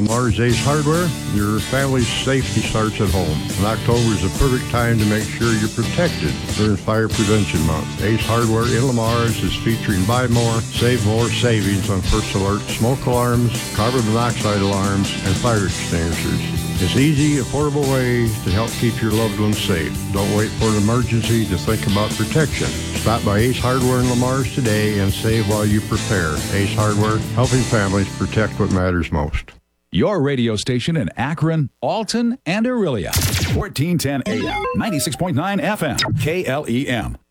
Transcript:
Lamar's Ace Hardware, your family's safety starts at home. And October is the perfect time to make sure you're protected during Fire Prevention Month. Ace Hardware in Lamar's is featuring Buy More, Save More savings on First Alert, smoke alarms, carbon monoxide alarms, and fire extinguishers. It's easy, affordable ways to help keep your loved ones safe. Don't wait for an emergency to think about protection. Stop by Ace Hardware in Lamar's today and save while you prepare. Ace Hardware, helping families protect what matters most. Your radio station in Akron, Alton, and Aurelia. 1410 AM, 96.9 FM, KLEM.